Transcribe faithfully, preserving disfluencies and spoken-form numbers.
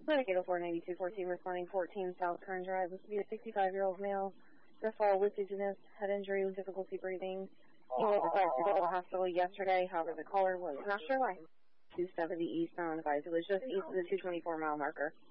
Clinic eight oh four ninety-two fourteen responding fourteen South Kern Drive. This would be a sixty-five-year-old male. The fall with dizziness, head injury with difficulty breathing. He was referred to the hospital yesterday, however the caller was not sure why. two seventy eastbound advised. It was just east of the two twenty-four mile marker.